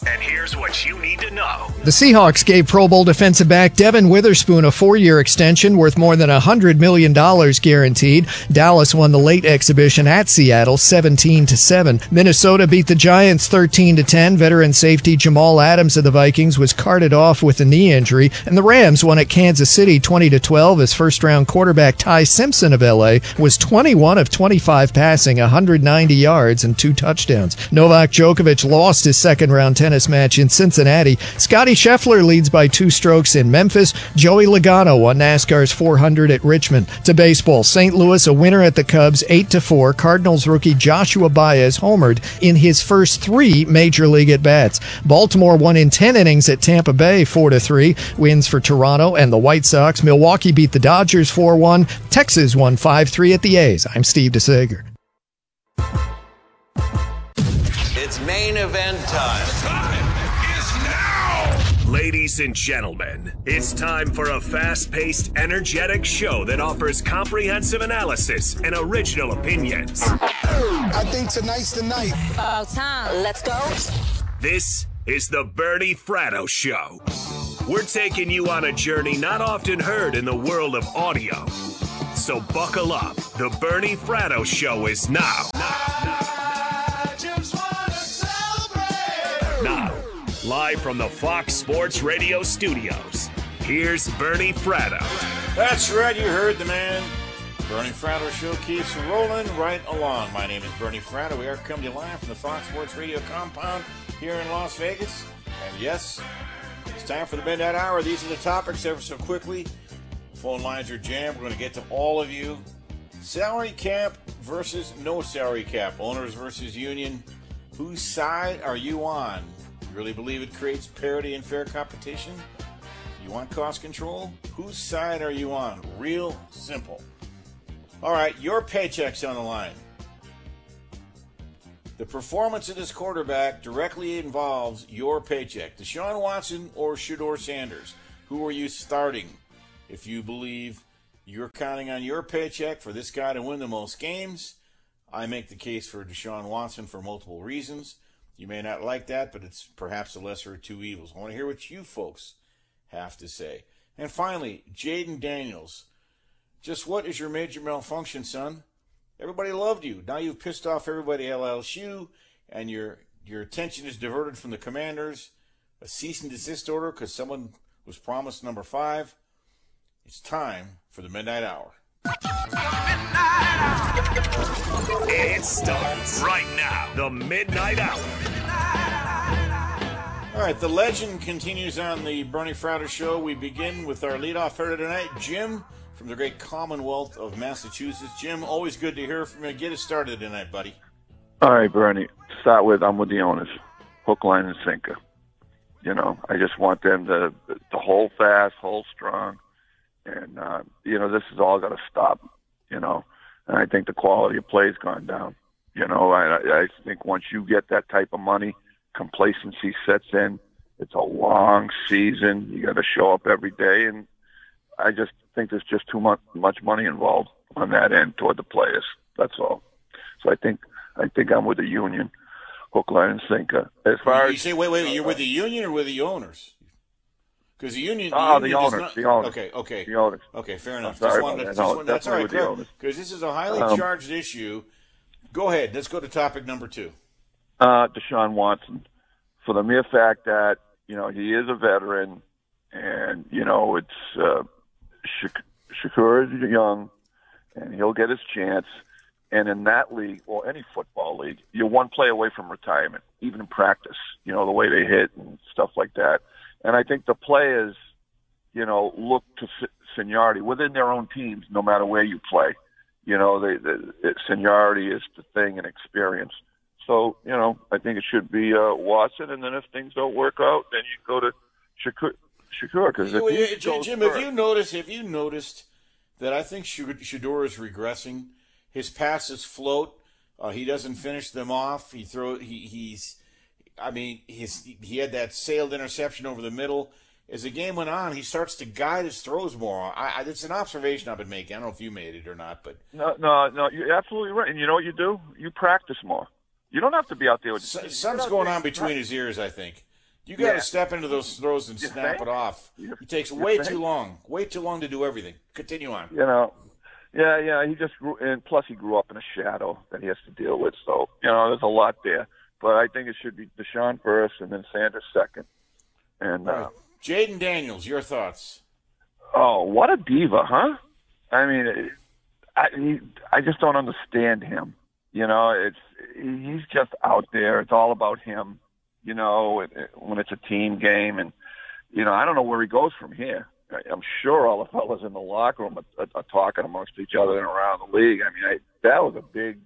And here's what you need to know. The Seahawks gave Pro Bowl defensive back Devin Witherspoon a 4-year extension worth more than $100 million guaranteed. Dallas won the late exhibition at Seattle 17-7. Minnesota beat the Giants 13-10. Veteran safety Jamal Adams of the Vikings was carted off with a knee injury. And the Rams won at Kansas City 20-12 as first-round quarterback Ty Simpson of LA was 21 of 25 passing, 190 yards and 2 touchdowns. Novak Djokovic lost his second-round tennis match in Cincinnati. Scotty Scheffler leads by 2 strokes in Memphis. Joey Logano won NASCAR's 400 at Richmond. To baseball, St. Louis a winner at the Cubs 8-4. Cardinals rookie Joshua Baez homered in his first 3 major league at-bats. Baltimore won in 10 innings at Tampa Bay 4-3. Wins for Toronto and the White Sox. Milwaukee beat the Dodgers 4-1. Texas won 5-3 at the A's. I'm Steve DeSager. It's main event time. Time is now! Ladies and gentlemen, it's time for a fast-paced, energetic show that offers comprehensive analysis and original opinions. I think tonight's the night. About time. Let's go. This is the Bernie Fratto Show. We're taking you on a journey not often heard in the world of audio. So buckle up. The Bernie Fratto Show is now. Now, live from the Fox Sports Radio studios, here's Bernie Fratto. That's right, you heard the man. Bernie Fratto Show keeps rolling right along. My name is Bernie Fratto. We are coming to you live from the Fox Sports Radio compound here in Las Vegas. And yes, it's time for the Midnight Hour. These are the topics ever so quickly. Phone lines are jammed. We're going to get to all of you. Salary cap versus no salary cap. Owners versus union. Whose side are you on? You really believe it creates parity and fair competition? You want cost control? Whose side are you on? Real simple. All right, your paycheck's on the line. The performance of this quarterback directly involves your paycheck. Deshaun Watson or Shedeur Sanders? Who are you starting? If you believe you're counting on your paycheck for this guy to win the most games, I make the case for Deshaun Watson for multiple reasons. You may not like that, but it's perhaps the lesser of 2 evils. I want to hear what you folks have to say. And finally, Jaden Daniels. Just what is your major malfunction, son? Everybody loved you. Now you've pissed off everybody at LSU, and your attention is diverted from the Commanders. A cease and desist order because someone was promised number 5. It's time for the Midnight Hour. It starts right now. The Midnight Hour. All right, the legend continues on the Bernie Fratto Show. We begin with our leadoff hitter tonight, Jim from the great Commonwealth of Massachusetts. Jim, always good to hear from you. Get us started tonight, buddy. All right, Bernie. I'm with the owners. Hook, line, and sinker. You know, I just want them to hold fast, hold strong. And, this has all got to stop, And I think the quality of play has gone down. I think once you get that type of money, complacency sets in. It's a long season. You got to show up every day. And I just think there's just too much money involved on that end toward the players. That's all. So I think I'm with the union, hook, line, and sinker. As far you say, wait, you're with the union or with the owners? Because the union. The owners. The owners. Okay. The owners. Okay, fair enough. That's all right, because this is a highly charged issue. Go ahead. Let's go to topic number 2. Deshaun Watson, for the mere fact that he is a veteran, and it's Shakur is young, and he'll get his chance. And in that league, or any football league, you're one play away from retirement, even in practice. The way they hit and stuff like that. And I think the players, look to seniority within their own teams, no matter where you play. Seniority is the thing and experience. So, I think it should be Watson, and then if things don't work out, then you go to Shakur. Jim, have you noticed that I think Shedeur is regressing? His passes float. He doesn't finish them off. He had that sailed interception over the middle. As the game went on, he starts to guide his throws more. It's an observation I've been making. I don't know if you made it or not, but no, you're absolutely right. And you know what you do? You practice more. You don't have to be out there with. Something's going on between his ears, I think. You got to step into those throws and snap it off. It takes way too long to do everything. Continue on. You know, yeah. He just grew, and plus he grew up in a shadow that he has to deal with. So there's a lot there. But I think it should be Deshaun first, and then Sanders second. And Jaden Daniels, your thoughts? Oh, what a diva, huh? I mean, I just don't understand him. He's just out there. It's all about him. When it's a team game, and I don't know where he goes from here. I'm sure all the fellas in the locker room are talking amongst each other and around the league. I mean, that was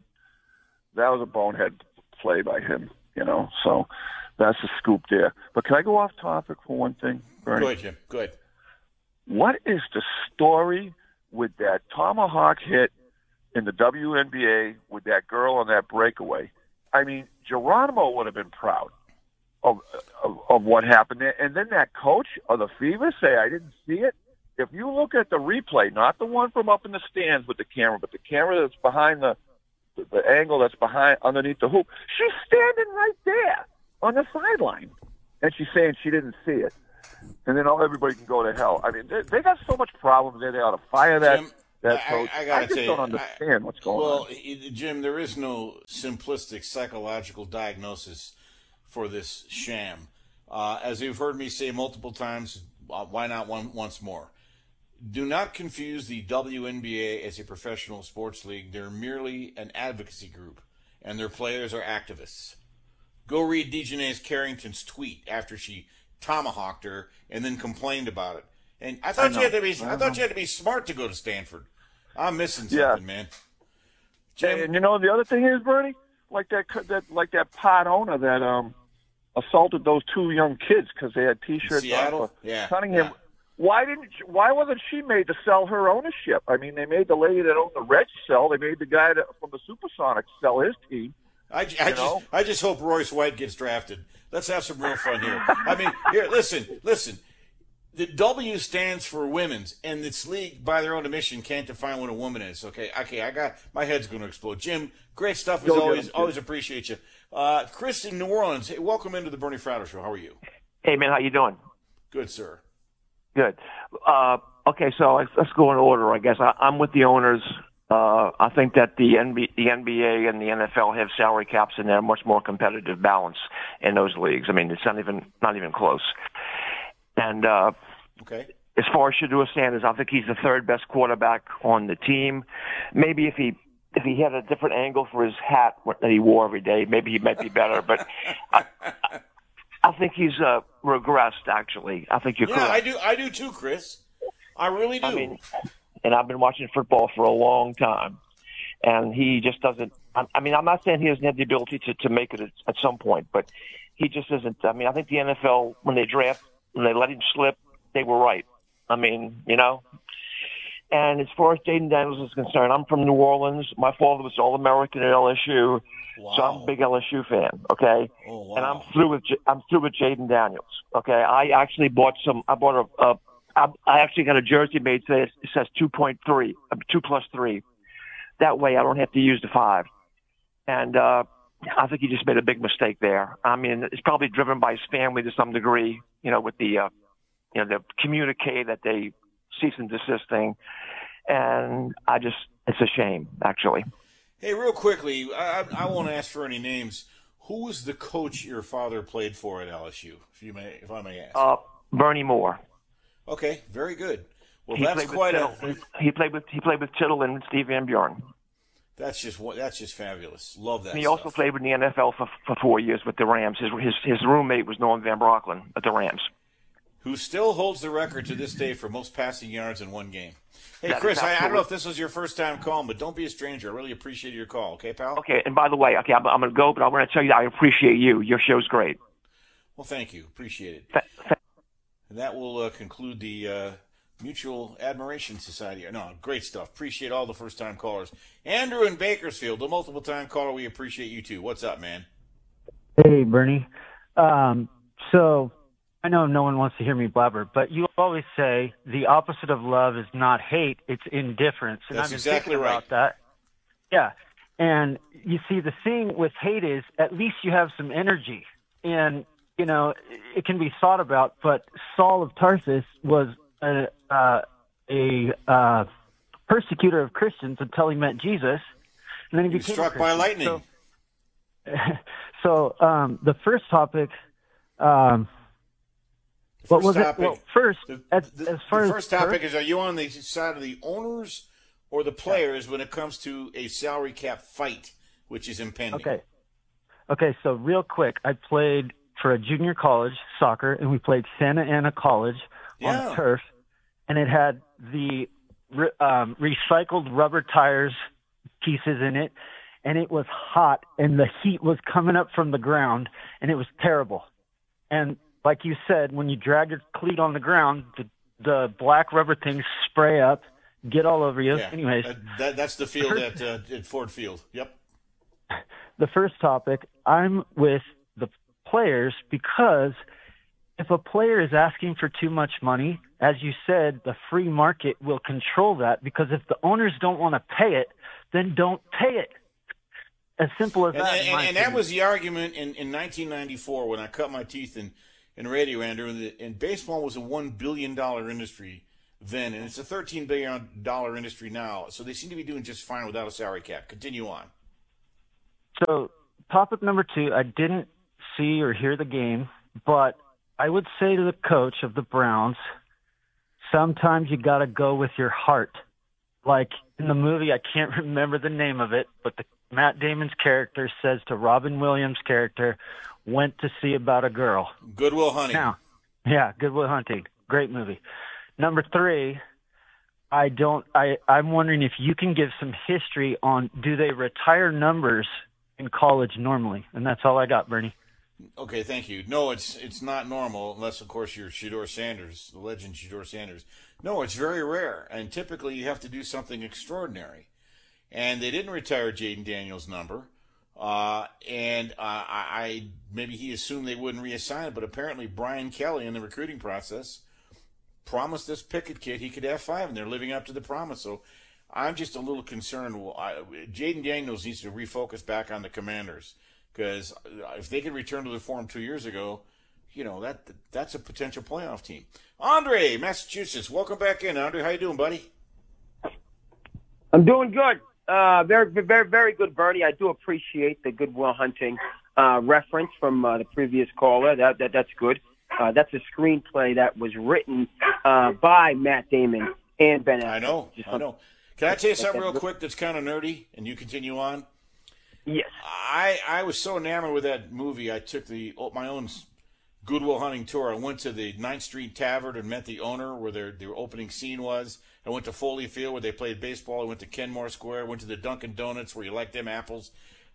a bonehead play by him. So that's a scoop there. But can I go off topic for one thing, Bernie? Go ahead, Jim. Go ahead. What is the story with that tomahawk hit in the WNBA with that girl on that breakaway? I mean, Geronimo would have been proud of what happened there. And then that coach of the Fever say, I didn't see it. If you look at the replay, not the one from up in the stands with the camera, but the camera that's behind the angle that's underneath the hoop, she's standing right there on the sideline. And she's saying she didn't see it. And then everybody can go to hell. I mean, they got so much problems there. They ought to fire that. Jim, that coach. I just don't understand what's going on. Well, Jim, there is no simplistic psychological diagnosis for this sham. As you've heard me say multiple times, why not once more? Do not confuse the WNBA as a professional sports league. They're merely an advocacy group, and their players are activists. Go read Dejanay Carrington's tweet after she tomahawked her and then complained about it. And I thought you had to be smart to go to Stanford. I'm missing something, man. Jim, and the other thing is, Bernie, like that pot owner that assaulted those two young kids because they had T-shirts Seattle? on Cunningham. Yeah. Why wasn't she made to sell her ownership? I mean, they made the lady that owned the Reds sell. They made the guy from the Supersonics sell his team. I just hope Royce White gets drafted. Let's have some real fun here. I mean, here, listen. The W stands for women's, and this league, by their own admission, can't define what a woman is. Okay, I got my head's going to explode. Jim, great stuff as always. Always appreciate you. Chris in New Orleans, hey, welcome into the Bernie Fratto Show. How are you? Hey, man, how you doing? Good, sir. Good. Okay, so let's go in order, I guess. I'm with the owners. I think that the NBA and the NFL have salary caps, and they're much more competitive balance in those leagues. I mean, it's not even close. And okay. As far as Shedeur Sanders, I think he's the third best quarterback on the team. Maybe if he had a different angle for his hat that he wore every day, maybe he might be better. But I think he's regressed. Actually, I think you're correct. Yeah, I do too, Chris. I really do. I mean, and I've been watching football for a long time, and he just doesn't. I mean, I'm not saying he doesn't have the ability to make it at some point, but he just isn't. I mean, I think the NFL when they let him slip, they were right. I mean, And as far as Jaden Daniels is concerned, I'm from New Orleans. My father was All-American at LSU, so I'm a big LSU fan. Okay, and I'm through with Jaden Daniels. Okay, I actually I actually got a jersey made today. It says 2.3, 2+3. That way, I don't have to use the 5. And I think he just made a big mistake there. I mean, it's probably driven by his family to some degree. With the the communique that they cease and desist thing. And it's a shame, actually. Hey, real quickly, I won't ask for any names. Who was the coach your father played for at LSU, if I may ask? Bernie Moore. Okay, very good. Well, he played with Tittle and Steve Van Buren. That's just fabulous. Love that. And he also played in the NFL for 4 years with the Rams. His roommate was Norm Van Brocklin at the Rams, who still holds the record to this day for most passing yards in one game. Hey, Chris, I don't know if this was your first time calling, but don't be a stranger. I really appreciate your call. Okay, pal? Okay, and by the way, I'm going to go, but I want to tell you that I appreciate you. Your show's great. Well, thank you. Appreciate it. And that will conclude the Mutual Admiration Society. No, great stuff. Appreciate all the first-time callers. Andrew in Bakersfield, the multiple-time caller, we appreciate you too. What's up, man? Hey, Bernie. So I know no one wants to hear me blabber, but you always say the opposite of love is not hate, it's indifference. And That's I've been exactly thinking right. about that. Yeah. And you see, the thing with hate is at least you have some energy. And it can be thought about, but Saul of Tarsus was a persecutor of Christians until he met Jesus, and then he became struck by lightning. So the first topic, what was it? Well, first, the first topic is: are you on the side of the owners or the players when it comes to a salary cap fight, which is impending? Okay. So real quick, I played for a junior college soccer, and we played Santa Ana College on turf, and it had the recycled rubber tires pieces in it, and it was hot, and the heat was coming up from the ground, and it was terrible. And like you said, when you drag your cleat on the ground, the black rubber things spray up, get all over you. Yeah. Anyways, that's the field at Ford Field. Yep. The first topic, I'm with the players, because if a player is asking for too much money, as you said, the free market will control that, because if the owners don't want to pay it, then don't pay it. As simple as that. And that was the argument in 1994 when I cut my teeth in radio, Andrew, and baseball was a $1 billion industry then, and it's a $13 billion industry now. So they seem to be doing just fine without a salary cap. Continue on. So topic number 2, I didn't see or hear the game, but I would say to the coach of the Browns, sometimes you got to go with your heart. Like in the movie, I can't remember the name of it, but Matt Damon's character says to Robin Williams' character, went to see about a girl. Good Will Hunting. Good Will Hunting. Great movie. Number 3, I'm wondering if you can give some history on, do they retire numbers in college normally? And that's all I got, Bernie. Okay, thank you. No, it's not normal, unless, of course, you're Shedeur Sanders, the legend Shedeur Sanders. No, it's very rare, and typically you have to do something extraordinary. And they didn't retire Jaden Daniels' number, and I maybe he assumed they wouldn't reassign it, but apparently Brian Kelly in the recruiting process promised this Pickett kid he could have 5, and they're living up to the promise. So I'm just a little concerned. Jaden Daniels needs to refocus back on the Commanders, because if they could return to the form 2 years ago, that's a potential playoff team. Andre, Massachusetts, welcome back in. Andre, how you doing, buddy? I'm doing good. Very, very, very good, Bernie. I do appreciate the Good Will Hunting reference from the previous caller. That's good. That's a screenplay that was written by Matt Damon and Ben Affleck. I know. Can I tell you something real quick that's kind of nerdy, and you continue on? Yes. I was so enamored with that movie, I took my own Good Will Hunting tour. I went to the 9th Street Tavern and met the owner where their opening scene was. I went to Foley Field where they played baseball. I went to Kenmore Square. I went to the Dunkin' Donuts where you like them apples.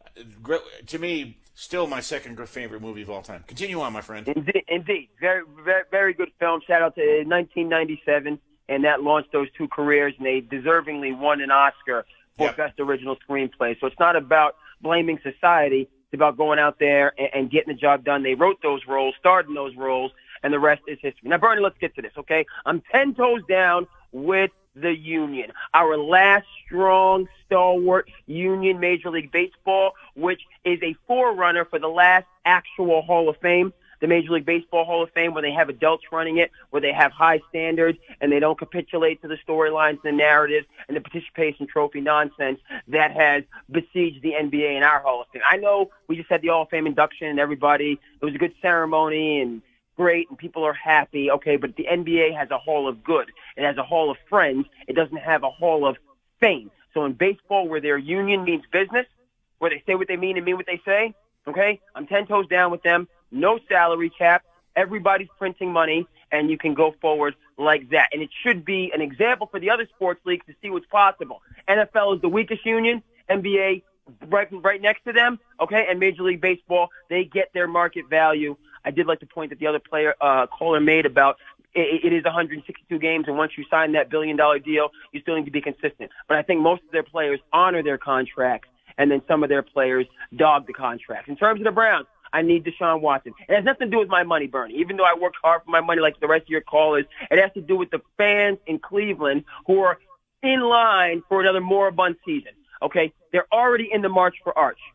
To me, still my second favorite movie of all time. Continue on, my friend. Indeed. Very, very, very good film. Shout out to 1997, and that launched those 2 careers, and they deservingly won an Oscar for Best Original Screenplay. So it's not about blaming society. It's about going out there and getting the job done. They wrote those roles, starred in those roles, and the rest is history. Now, Bernie, let's get to this, okay? I'm 10 toes down with the union, our last strong, stalwart union, Major League Baseball, which is a forerunner for the last actual Hall of Fame, the Major League Baseball Hall of Fame, where they have adults running it, where they have high standards, and they don't capitulate to the storylines and the narratives and the participation trophy nonsense that has besieged the NBA and our Hall of Fame. I know we just had the Hall of Fame induction, and it was a good ceremony, and great, and people are happy, okay, but the NBA has a Hall of Good. It has a Hall of Friends. It doesn't have a Hall of Fame. So in baseball, where their union means business, where they say what they mean and mean what they say, okay, I'm 10 toes down with them. No salary cap. Everybody's printing money, and you can go forward like that. And it should be an example for the other sports leagues to see what's possible. NFL is the weakest union. NBA right next to them, okay, and Major League Baseball, they get their market value. I did like the point that the other caller made about it is 162 games, and once you sign that $1 billion deal, you still need to be consistent. But I think most of their players honor their contracts, and then some of their players dog the contracts. In terms of the Browns, I need Deshaun Watson. It has nothing to do with my money, Bernie. Even though I worked hard for my money like the rest of your callers, it has to do with the fans in Cleveland who are in line for another moribund season. Okay? They're already in the March for Arch.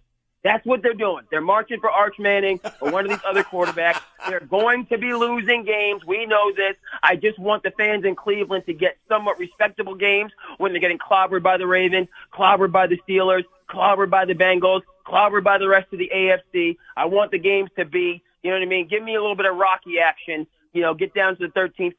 That's what they're doing. They're marching for Arch Manning or one of these other quarterbacks. They're going to be losing games. We know this. I just want the fans in Cleveland to get somewhat respectable games when they're getting clobbered by the Ravens, clobbered by the Steelers, clobbered by the Bengals, clobbered by the rest of the AFC. I want the games to be, you know what I mean? Give me a little bit of Rocky action, get down to the 13th,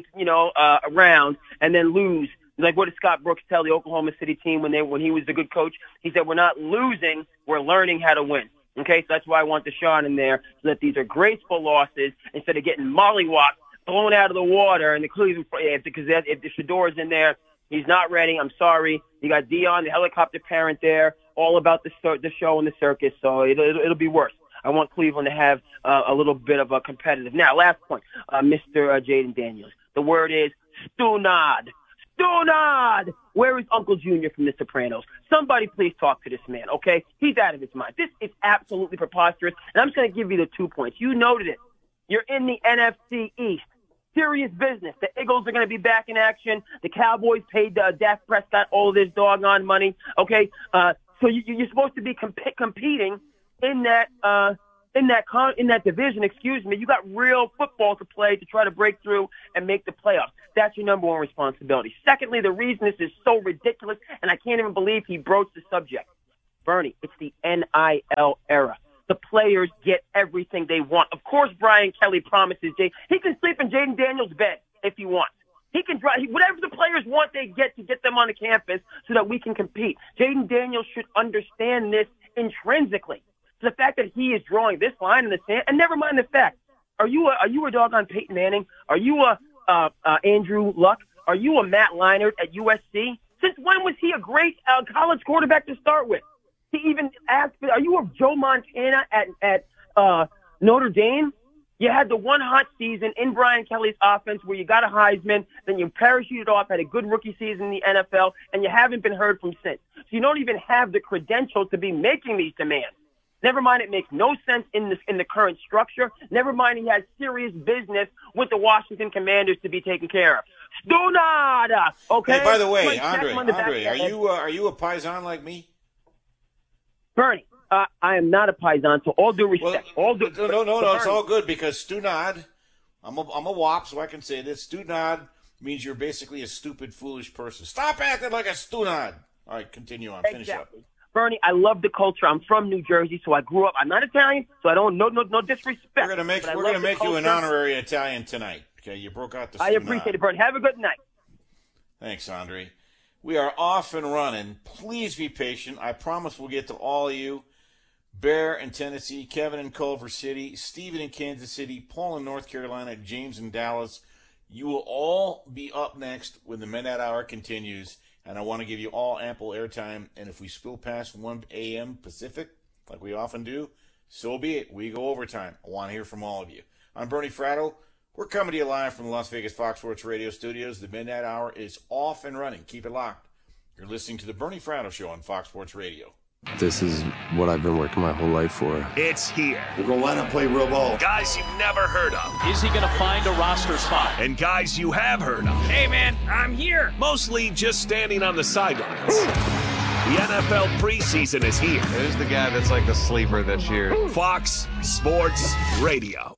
14th, round and then lose. Like, what did Scott Brooks tell the Oklahoma City team when he was the good coach? He said, we're not losing, we're learning how to win. Okay, so that's why I want Deshaun in there, so that these are graceful losses instead of getting mollywopped, blown out of the water. And the Cleveland, because if the Shador's in there, he's not ready. I'm sorry. You got Dion, the helicopter parent there, all about the show and the circus. So it'll be worse. I want Cleveland to have a little bit of a competitive. Now, last point, Mr. Jaden Daniels. The word is stunad. Stunad! Where is Uncle Junior from The Sopranos? Somebody please talk to this man, okay? He's out of his mind. This is absolutely preposterous, and I'm just going to give you the 2 points. You noted it. You're in the NFC East. Serious business. The Eagles are going to be back in action. The Cowboys paid Dak Prescott all of this doggone money, okay? So you're supposed to be competing in that division, you got real football to play to try to break through and make the playoffs. That's your number one responsibility. Secondly, the reason this is so ridiculous, and I can't even believe he broached the subject. Bernie, it's the NIL era. The players get everything they want. Of course, Brian Kelly promises he can sleep in Jaden Daniels' bed if he wants. He can drive whatever the players want. They get to get them on the campus so that we can compete. Jaden Daniels should understand this intrinsically. The fact that he is drawing this line in the sand, and never mind the fact, are you a doggone Peyton Manning? Are you a Andrew Luck? Are you a Matt Leinart at USC? Since when was he a great college quarterback to start with? He even asked, are you a Joe Montana at Notre Dame? You had the one hot season in Brian Kelly's offense where you got a Heisman, then you parachuted off, had a good rookie season in the NFL, and you haven't been heard from since. So you don't even have the credentials to be making these demands. Never mind, it makes no sense in the current structure. Never mind, he has serious business with the Washington Commanders to be taken care of. Stunada, okay? Hey, by the way, Andre, are you a Paisan like me? Bernie, I am not a Paisan, so all due respect. No, it's all good because Stunad, I'm a WAP, so I can say this. Stunad means you're basically a stupid, foolish person. Stop acting like a Stunad. All right, continue on. Finish up. Bernie, I love the culture. I'm from New Jersey, so I grew up. I'm not Italian, so I don't no disrespect. We're gonna make you an honorary Italian tonight. Okay, you broke out the. I appreciate it, Bernie. Have a good night. Thanks, Andre. We are off and running. Please be patient. I promise we'll get to all of you. Bear in Tennessee, Kevin in Culver City, Steven in Kansas City, Paul in North Carolina, James in Dallas. You will all be up next when the Midnight Hour continues. And I want to give you all ample airtime. And if we spill past 1 a.m. Pacific, like we often do, so be it. We go overtime. I want to hear from all of you. I'm Bernie Fratto. We're coming to you live from the Las Vegas Fox Sports Radio studios. The Midnight Hour is off and running. Keep it locked. You're listening to the Bernie Fratto Show on Fox Sports Radio. This is what I've been working my whole life for. It's here. We're going to line up, play real ball. Guys you've never heard of. Is he going to find a roster spot? And guys you have heard of. Hey, man, I'm here. Mostly just standing on the sidelines. The NFL preseason is here. Who's the guy that's like the sleeper this year? Fox Sports Radio.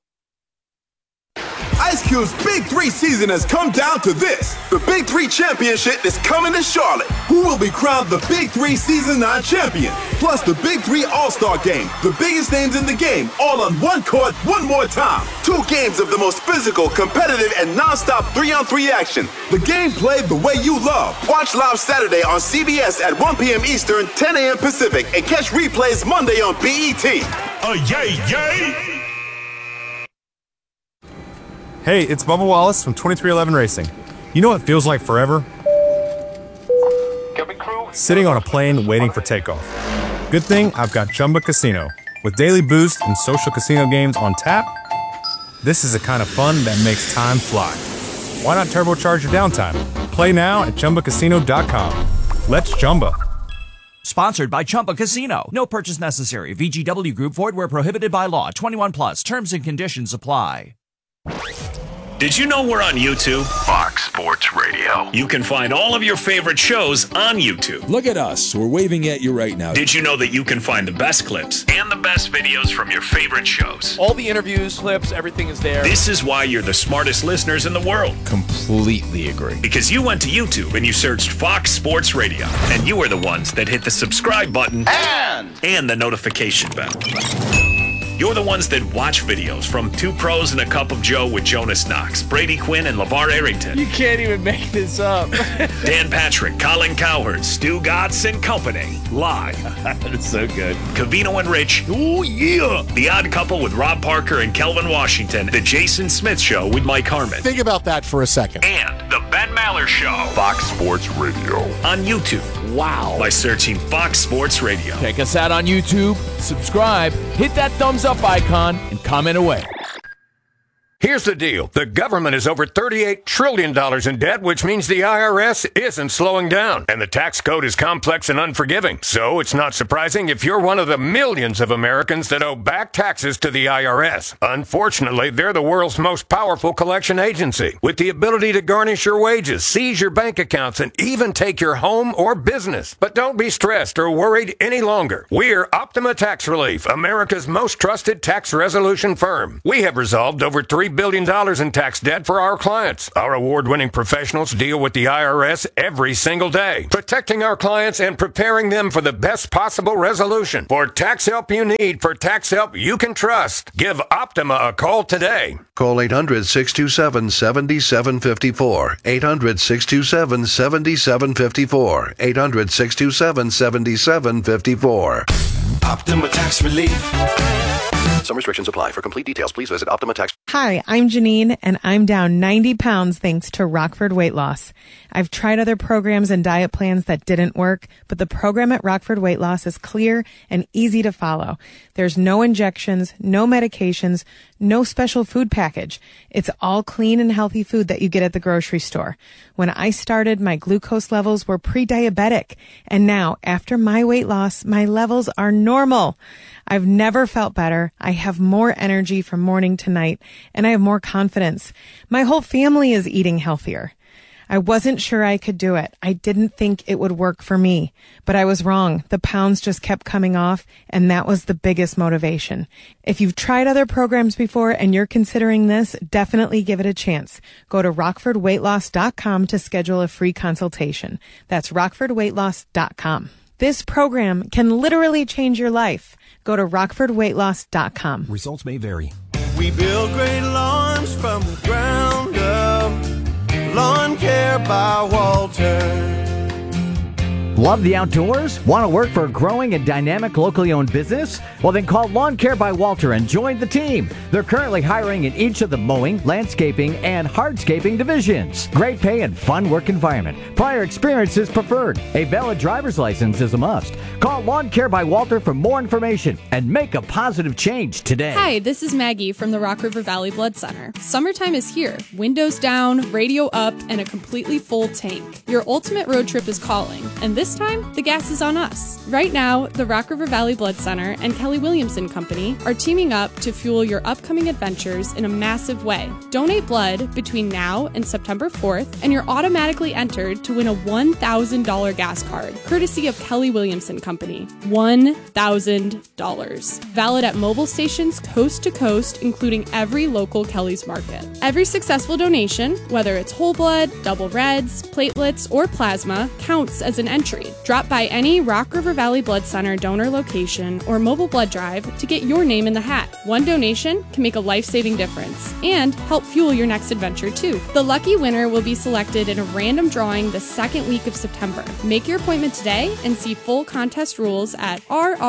Ice Cube's Big 3 season has come down to this. The Big 3 Championship is coming to Charlotte. Who will be crowned the Big 3 Season 9 champion? Plus the Big 3 All-Star Game. The biggest names in the game, all on one court, one more time. 2 games of the most physical, competitive, and non-stop 3-on-3 action. The game played the way you love. Watch live Saturday on CBS at 1 p.m. Eastern, 10 a.m. Pacific, and catch replays Monday on BET. Yay! Hey, it's Bubba Wallace from 2311 Racing. You know what feels like forever? Sitting on a plane waiting for takeoff. Good thing I've got Chumba Casino. With daily boost and social casino games on tap, this is the kind of fun that makes time fly. Why not turbocharge your downtime? Play now at ChumbaCasino.com. Let's Chumba. Sponsored by Chumba Casino. No purchase necessary. VGW Group. Void where prohibited by law. 21 plus. Terms and conditions apply. Did you know we're on YouTube? Fox Sports Radio. You can find all of your favorite shows on YouTube. Look at us. We're waving at you right now. Did you know that you can find the best clips and the best videos from your favorite shows? All the interviews, clips, everything is there. This is why you're the smartest listeners in the world. Completely agree. Because you went to YouTube and you searched Fox Sports Radio, and you were the ones that hit the subscribe button and the notification bell. You're the ones that watch videos from Two Pros and a Cup of Joe with Jonas Knox, Brady Quinn, and LeVar Arrington. You can't even make this up. Dan Patrick, Colin Cowherd, Stu Gatz and Company. Live. That is so good. Covino and Rich. Oh, yeah. The Odd Couple with Rob Parker and Kelvin Washington. The Jason Smith Show with Mike Harmon. Think about that for a second. And The Ben Maller Show. Fox Sports Radio. On YouTube. Wow. By searching Fox Sports Radio. Check us out on YouTube. Subscribe. Hit that thumbs up icon and comment away. Here's the deal. The government is over $38 trillion in debt, which means the IRS isn't slowing down. And the tax code is complex and unforgiving. So it's not surprising if you're one of the millions of Americans that owe back taxes to the IRS. Unfortunately, they're the world's most powerful collection agency, with the ability to garnish your wages, seize your bank accounts, and even take your home or business. But don't be stressed or worried any longer. We're Optima Tax Relief, America's most trusted tax resolution firm. We have resolved over $3 billion in tax debt for our clients. Our award-winning professionals deal with the IRS every single day, protecting our clients and preparing them for the best possible resolution. For tax help you need, for tax help you can trust, give Optima a call today. Call 800-627-7754. 800-627-7754. 800-627-7754. Optima Tax Relief. Some restrictions apply. For complete details, please visit Optima Tax. Hi, I'm Janine, and I'm down 90 pounds thanks to Rockford Weight Loss. I've tried other programs and diet plans that didn't work, but the program at Rockford Weight Loss is clear and easy to follow. There's no injections, no medications, no special food package. It's all clean and healthy food that you get at the grocery store. When I started, my glucose levels were pre-diabetic, and now, after my weight loss, my levels are normal. I've never felt better. I have more energy from morning to night, and I have more confidence. My whole family is eating healthier. I wasn't sure I could do it. I didn't think it would work for me, but I was wrong. The pounds just kept coming off, and that was the biggest motivation. If you've tried other programs before and you're considering this, definitely give it a chance. Go to rockfordweightloss.com to schedule a free consultation. That's rockfordweightloss.com. This program can literally change your life. Go to rockfordweightloss.com. Results may vary. We build great lawns from the ground up. Lawn Care by Walter. Love the outdoors? Want to work for a growing and dynamic locally owned business? Well, then call Lawn Care by Walter and join the team. They're currently hiring in each of the mowing, landscaping, and hardscaping divisions. Great pay and fun work environment. Prior experience is preferred. A valid driver's license is a must. Call Lawn Care by Walter for more information and make a positive change today. Hi, this is Maggie from the Rock River Valley Blood Center. Summertime is here. Windows down, radio up, and a completely full tank. Your ultimate road trip is calling, and this time, the gas is on us. Right now, the Rock River Valley Blood Center and Kelly Williamson Company are teaming up to fuel your upcoming adventures in a massive way. Donate blood between now and September 4th, and you're automatically entered to win a $1,000 gas card, courtesy of Kelly Williamson Company. $1,000. Valid at mobile stations coast to coast, including every local Kelly's Market. Every successful donation, whether it's whole blood, double reds, platelets, or plasma, counts as an entry. Drop by any Rock River Valley Blood Center donor location or mobile blood drive to get your name in the hat. One donation can make a life-saving difference and help fuel your next adventure too. The lucky winner will be selected in a random drawing the second week of September. Make your appointment today and see full contest rules at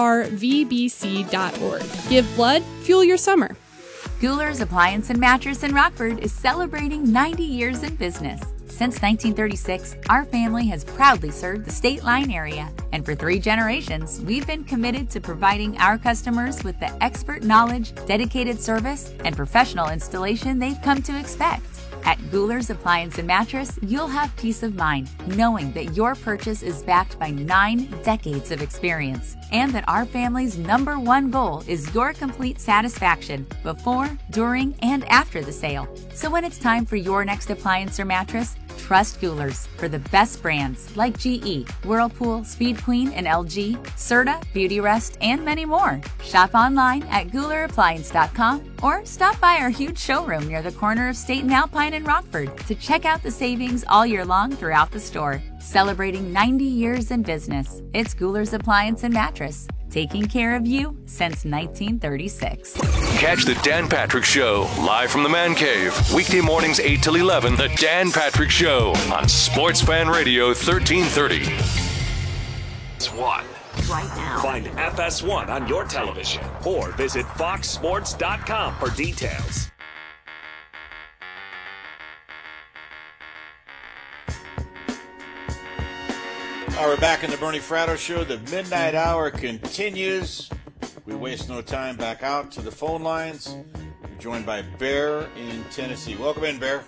rrvbc.org. Give blood, fuel your summer. Gouler's Appliance and Mattress in Rockford is celebrating 90 years in business. Since 1936, our family has proudly served the State Line area, and for 3 generations, we've been committed to providing our customers with the expert knowledge, dedicated service, and professional installation they've come to expect. At Goular's Appliance and Mattress, you'll have peace of mind knowing that your purchase is backed by 9 decades of experience and that our family's #1 goal is your complete satisfaction before, during, and after the sale. So when it's time for your next appliance or mattress, trust Goular's for the best brands like GE, Whirlpool, Speed Queen, and LG, Serta, Beautyrest, and many more. Shop online at GoularAppliance.com or stop by our huge showroom near the corner of State and Alpine in Rockford to check out the savings all year long throughout the store. Celebrating 90 years in business, it's Goular's Appliance and Mattress, taking care of you since 1936. Catch the Dan Patrick Show live from the Man Cave, weekday mornings 8 till 11. The Dan Patrick Show on Sports Fan Radio 1330. One. Right now. Find FS1 on your television or visit foxsports.com for details. All right, we're back in the Bernie Fratto Show. The midnight hour continues. We waste no time. Back out to the phone lines. We're joined by Bear in Tennessee. Welcome in, Bear.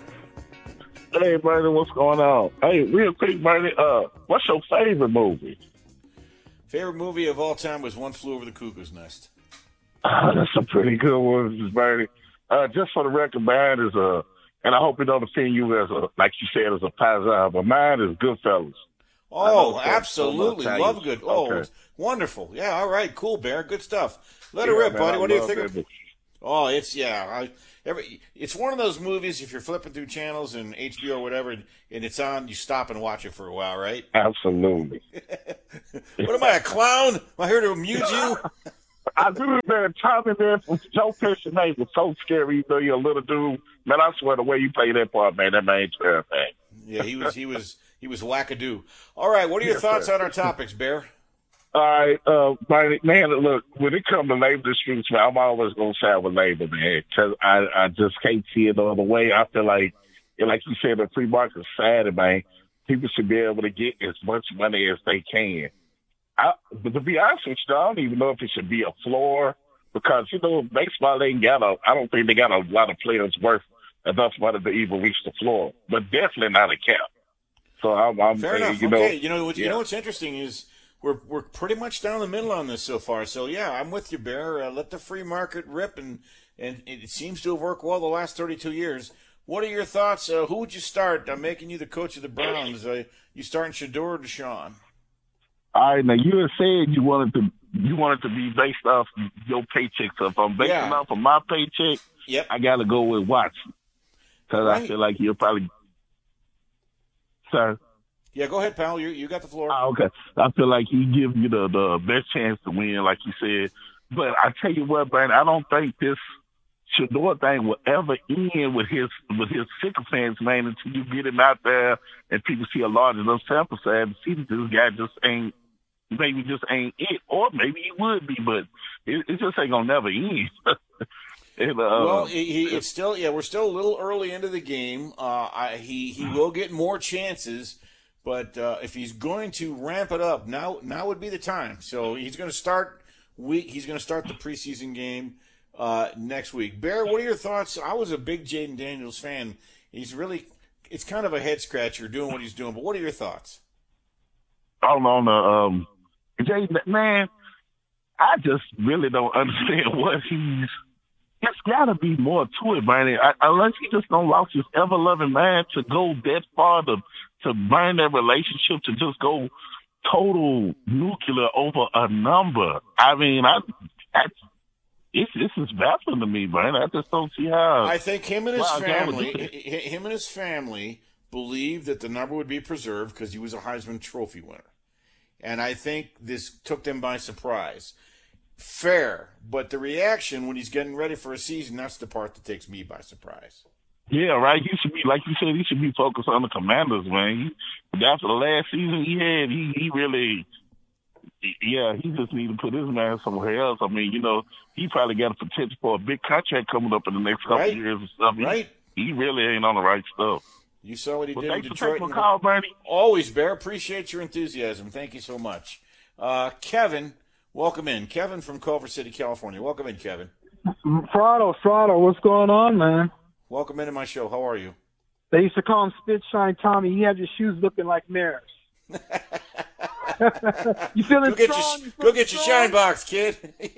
Hey, Bernie, what's going on? Hey, real quick, Bernie, what's your favorite movie? Favorite movie of all time was One Flew Over the Cuckoo's Nest. That's a pretty good one, Bernie. Just for the record, mine is and I hope it don't offend you as like you said, as a Pazan, but mine is Goodfellas. Oh, absolutely. Love good. Oh, okay. Wonderful. Yeah, all right. Cool, Bear. Good stuff. Let it rip, buddy. What do you think? Oh, it's, it's one of those movies, if you're flipping through channels and HBO or whatever, and it's on, you stop and watch it for a while, right? Absolutely. What am I, a clown? Am I here to amuse you? I do, man. Tommy, man, from Joe Pesci's name was so scary, you know, you're a little dude. Man, I swear the way you play that part, man, that man's terrifying. Yeah, he was wackadoo. All right, what are your thoughts on our topics, Bear? All right, man, look, when it comes to labor disputes, man, I'm always going to side with labor, man, because I just can't see it the other way. I feel like you said, the free market is sad, man. People should be able to get as much money as they can. But to be honest with you, I don't even know if it should be a floor because, you know, baseball I don't think they got a lot of players worth enough money to even reach the floor, but definitely not a cap. So I'm fair enough. You know, okay, you know what's interesting is we're pretty much down the middle on this so far. So yeah, I'm with you, Bear. Let the free market rip, and it seems to have worked well the last 32 years. What are your thoughts? Who would you start? I'm making you the coach of the Browns. You starting Shedeur or Deshaun? All right, now you had said you wanted to be based off your paycheck. So if I'm basing off of my paycheck, I got to go with Watson because I feel like you're probably. Sir. Yeah, go ahead, pal. You got the floor. Okay. I feel like he gives you the best chance to win, like you said. But I tell you what, Brandon, I don't think this Shedeur thing will ever end with his sycophants, man, until you get him out there and people see a large enough sample size to see that this guy just ain't it. Or maybe he would be, but it just ain't gonna never end. Well, it's still we're still a little early into the game. He will get more chances, but if he's going to ramp it up, now would be the time. So he's going to start He's going to start the preseason game next week. Bear, what are your thoughts? I was a big Jaden Daniels fan. It's kind of a head scratcher doing what he's doing. But what are your thoughts? On Jaden, man, I just really don't understand what There's got to be more to it, man. Unless he just don't lost his ever-loving mind to go that far to burn that relationship, to just go total nuclear over a number. I mean, this is baffling to me, man. I just don't see how. I think him and his family believed that the number would be preserved because he was a Heisman Trophy winner. And I think this took them by surprise. Fair, but the reaction when he's getting ready for a season, that's the part that takes me by surprise. Yeah, right. He should be, like you said, he should be focused on the Commanders, man. After the last season he had, he just need to put his man somewhere else. I mean, you know, he probably got a potential for a big contract coming up in the next couple of years or something. Right. He really ain't on the right stuff. You saw what he did in Detroit. Detroit. Thanks for call, Bernie. Always, Bear. Appreciate your enthusiasm. Thank you so much. Kevin, welcome in. Kevin from Culver City, California. Welcome in, Kevin. Fratto, what's going on, man? Welcome into my show. How are you? They used to call him Spit Shine Tommy. He had your shoes looking like mirrors. You feeling strong? Go get your shine box, kid.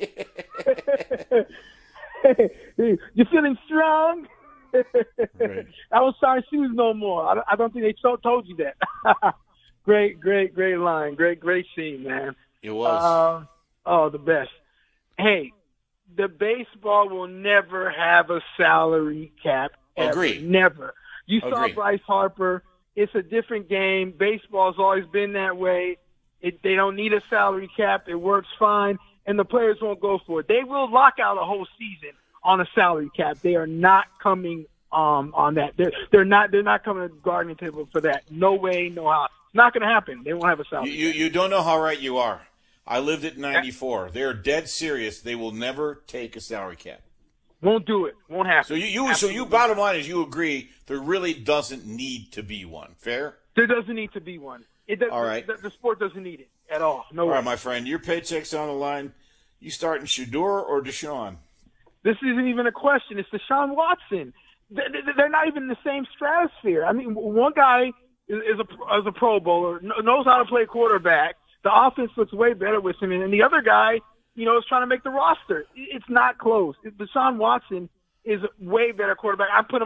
You feeling strong? Right. I don't sign shoes no more. I don't think they told you that. Great line. Great scene, man. It was. The best. Hey, the baseball will never have a salary cap. Agree. Never. You saw Agree. Bryce Harper. It's a different game. Baseball's always been that way. They don't need a salary cap. It works fine, and the players won't go for it. They will lock out a whole season on a salary cap. They are not coming on that. They're not coming to the bargaining table for that. No way, no how. It's not going to happen. They won't have a salary cap. You don't know how right you are. I lived it in 94. They're dead serious. They will never take a salary cap. Won't do it. Won't happen. So you bottom line is you agree there really doesn't need to be one. Fair? There doesn't need to be one. All right. The sport doesn't need it at all. No All way. right, my friend. Your paycheck's on the line. You starting Shedeur or Deshaun? This isn't even a question. It's Deshaun Watson. They're not even in the same stratosphere. I mean, one guy is a Pro Bowler, knows how to play quarterback. The offense looks way better with him, and the other guy, is trying to make the roster. It's not close. Deshaun Watson is a way better quarterback. I'm putting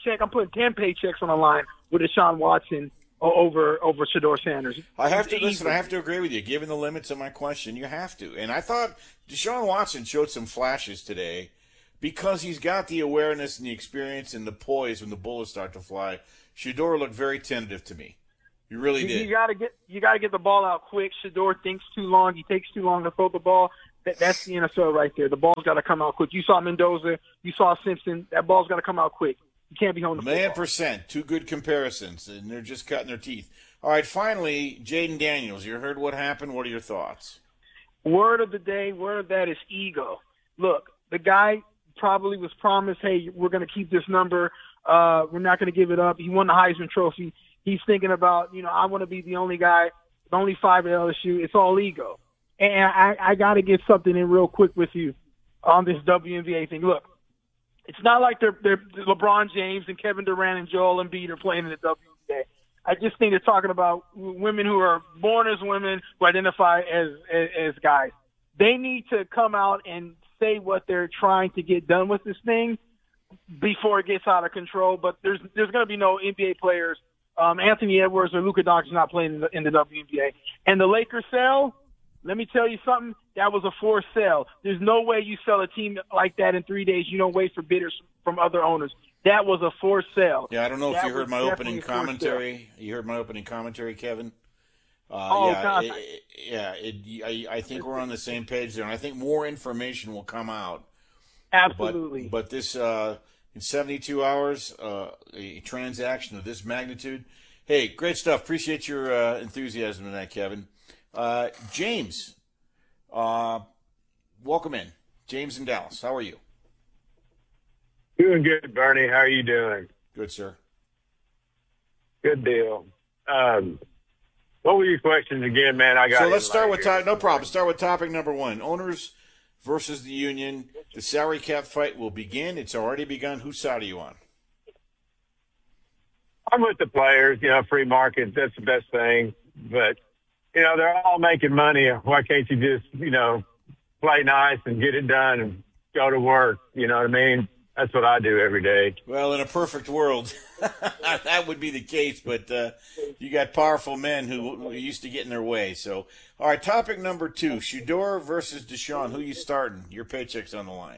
10 paychecks on the line with Deshaun Watson over Shedeur Sanders. I have to agree with you. Given the limits of my question, you have to. And I thought Deshaun Watson showed some flashes today because he's got the awareness and the experience and the poise when the bullets start to fly. Shedeur looked very tentative to me. You really did. You gotta get the ball out quick. Shedeur thinks too long. He takes too long to throw the ball. That's the NFL right there. The ball's got to come out quick. You saw Mendoza. You saw Simpson. That ball's got to come out quick. You can't be home the football. %. Two good comparisons, and they're just cutting their teeth. All right, finally, Jaden Daniels. You heard what happened. What are your thoughts? Word of the day, word of that is ego. Look, the guy probably was promised, hey, we're going to keep this number. We're not going to give it up. He won the Heisman Trophy. He's thinking about, I want to be the only guy, the only 5 at LSU. It's all ego. And I got to get something in real quick with you on this WNBA thing. Look, it's not like they're LeBron James and Kevin Durant and Joel Embiid are playing in the WNBA. I just think they're talking about women who are born as women who identify as guys. They need to come out and say what they're trying to get done with this thing before it gets out of control. But there's going to be no NBA players. Anthony Edwards or Luka Doncic not playing in the WNBA. And the Lakers sale, let me tell you something, that was a forced sale. There's no way you sell a team like that in 3 days. You don't wait for bidders from other owners. That was a forced sale. Yeah, I don't know if you heard my opening commentary. You heard my opening commentary, Kevin? God. I think we're on the same page there, and I think more information will come out. Absolutely. But this, in 72 hours, a transaction of this magnitude. Hey, great stuff. Appreciate your enthusiasm tonight, Kevin. James, welcome in. James in Dallas. How are you? Doing good, Bernie. How are you doing? Good, sir. Good deal. What were your questions again, man? So let's start with no problem. Start with topic number one: owners versus the union. The salary cap fight will begin. It's already begun. Whose side are you on? I'm with the players. Free market. That's the best thing. But they're all making money. Why can't you just play nice and get it done and go to work? You know what I mean? That's what I do every day. Well, in a perfect world, that would be the case. But you got powerful men who used to get in their way. So, all right, topic number two, Shedeur versus Deshaun. Who you starting? Your paycheck's on the line.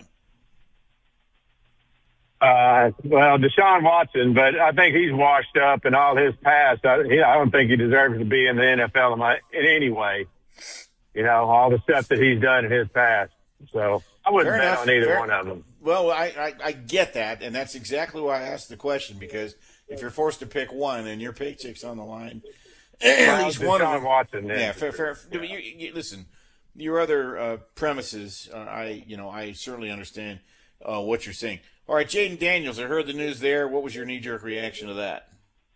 Well, Deshaun Watson, but I think he's washed up in all his past. I don't think he deserves to be in the NFL in any way. All the stuff that he's done in his past. So I wouldn't bet on either one of them. Well, I get that, and that's exactly why I asked the question, because if you're forced to pick one and your paycheck's on the line, at least one of them. Watson, yeah, fair. You listen, your other premises, I certainly understand what you're saying. All right, Jaden Daniels, I heard the news there. What was your knee-jerk reaction to that?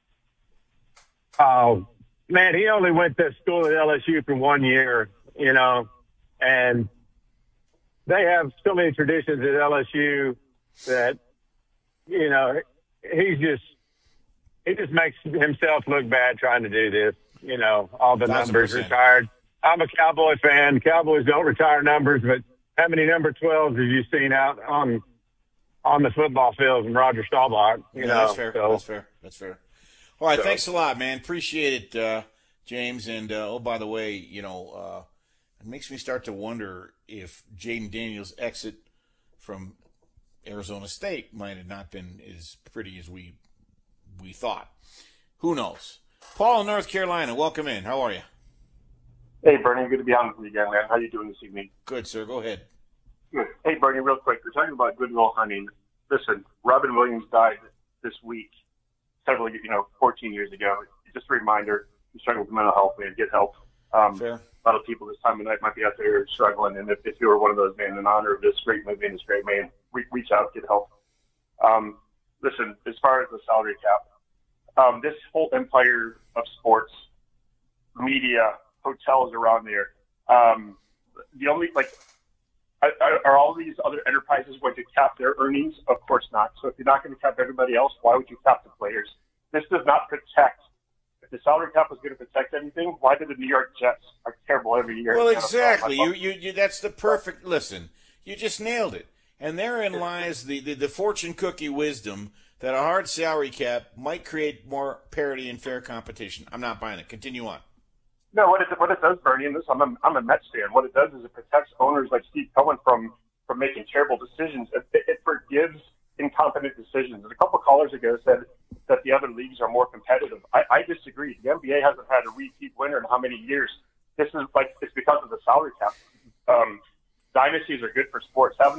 Oh, man, he only went to school at LSU for 1 year, and they have so many traditions at LSU that, he's just he just makes himself look bad trying to do this. You know, all the 1,000%. numbers retired. I'm a Cowboy fan. Cowboys don't retire numbers, but how many number 12s have you seen out on the football field from Roger Staubach? You know, that's fair. so. That's fair. All right, thanks a lot, man. Appreciate it, James. And, by the way, you know, it makes me start to wonder if Jaden Daniels' exit from Arizona State might have not been as pretty as we thought. Who knows? Paul in North Carolina, welcome in. How are you? Hey, Bernie. Good to be on with you again, man. How you doing this evening? Good, sir. Go ahead. Good. Hey, Bernie, real quick. We're talking about Goodwill Hunting. Listen, Robin Williams died this week, 14 years ago. Just a reminder, you struggle with mental health, man, get help. Fair. A lot of people this time of night might be out there struggling, and if you were one of those, man, in honor of this great movie and this great man, reach out, get help. Listen, as far as the salary cap, this whole empire of sports, media, hotels around there, are all these other enterprises going to cap their earnings? Of course not. So if you're not going to cap everybody else, why would you cap the players? This does not protect. If the salary cap was going to protect anything, why did the New York Jets are terrible every year? Well, exactly. You that's the perfect listen. You just nailed it. And therein lies the fortune cookie wisdom that a hard salary cap might create more parity and fair competition. I'm not buying it. Continue on. No, what it does, Bernie, and this I'm a Mets fan. What it does is it protects owners like Steve Cohen from making terrible decisions. It forgives incompetent decisions. And a couple of callers ago said that the other leagues are more competitive. I disagree. The NBA hasn't had a repeat winner in how many years? It's because of the salary cap. Dynasties are good for sports. Having